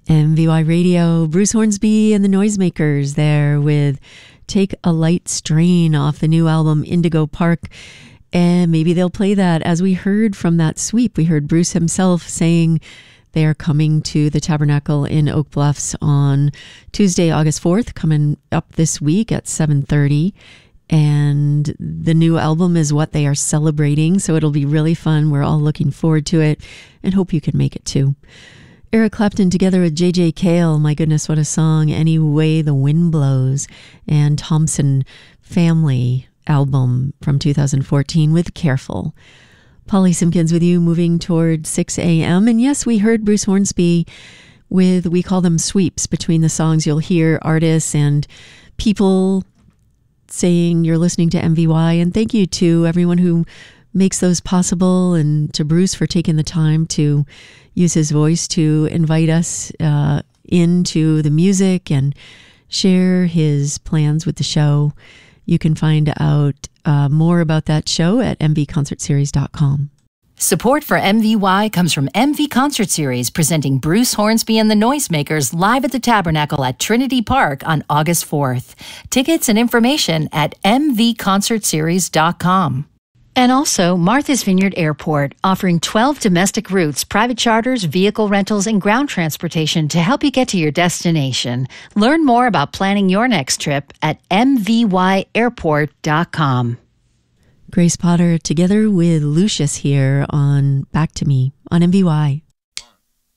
MVY Radio, Bruce Hornsby and the Noisemakers there with Take a Light Strain off the new album Indigo Park. And maybe they'll play that. As we heard from that sweep, we heard Bruce himself saying they are coming to the Tabernacle in Oak Bluffs on Tuesday, August 4th, coming up this week at 7:30. And the new album is what they are celebrating, so it'll be really fun. We're all looking forward to it and hope you can make it too. Eric Clapton together with J.J. Cale, my goodness, what a song, Any Way the Wind Blows, and Thompson Family album from 2014 with Careful. Polly Simpkins with you, moving toward 6 a.m. And yes, we heard Bruce Hornsby with, we call them sweeps between the songs. You'll hear artists and people saying you're listening to MVY. And thank you to everyone who makes those possible, and to Bruce for taking the time to use his voice to invite us into the music and share his plans with the show. You can find out more about that show at mvconcertseries.com. Support for MVY comes from MV Concert Series, presenting Bruce Hornsby and the Noisemakers live at the Tabernacle at Trinity Park on August 4th. Tickets and information at mvconcertseries.com. And also, Martha's Vineyard Airport, offering 12 domestic routes, private charters, vehicle rentals, and ground transportation to help you get to your destination. Learn more about planning your next trip at mvyairport.com. Grace Potter together with Lucius here on Back to Me on MVY.